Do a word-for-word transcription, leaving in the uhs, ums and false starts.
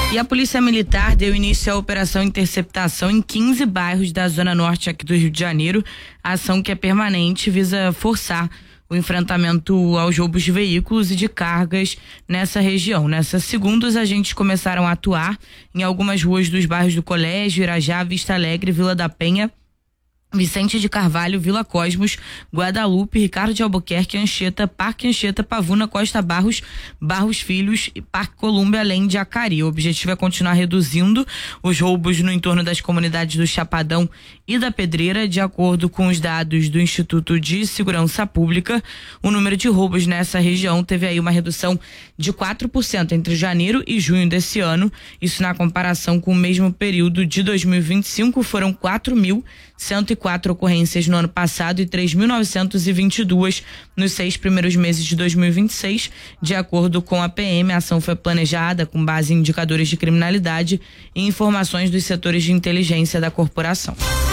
E a Polícia Militar deu início à operação interceptação em quinze bairros da Zona Norte aqui do Rio de Janeiro. A ação, que é permanente, visa forçar o enfrentamento aos roubos de veículos e de cargas nessa região. Nessa segunda, os agentes começaram a atuar em algumas ruas dos bairros do Colégio, Irajá, Vista Alegre, Vila da Penha, Vicente de Carvalho, Vila Cosmos, Guadalupe, Ricardo de Albuquerque, Anchieta, Parque Anchieta, Pavuna, Costa Barros, Barros Filhos e Parque Colúmbia, além de Acari. O objetivo é continuar reduzindo os roubos no entorno das comunidades do Chapadão e da Pedreira. De acordo com os dados do Instituto de Segurança Pública, o número de roubos nessa região teve aí uma redução de quatro por cento entre janeiro e junho desse ano. Isso na comparação com o mesmo período de dois mil e vinte e cinco, foram quatro mil cento e quatro ocorrências no ano passado e três mil novecentos e vinte e dois nos seis primeiros meses de dois mil e vinte e seis. De acordo com a P M, a ação foi planejada com base em indicadores de criminalidade e informações dos setores de inteligência da corporação.